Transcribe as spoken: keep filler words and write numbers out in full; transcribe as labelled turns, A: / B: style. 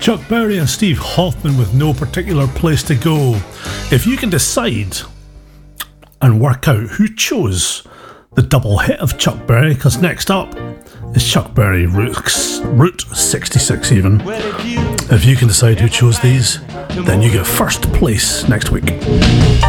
A: Chuck Berry and Steve Hoffman with No Particular Place to Go. If you can decide and work out who chose the double hit of Chuck Berry, because next up is Chuck Berry Route, Route sixty-six even. If you can decide who chose these, then you get first place next week.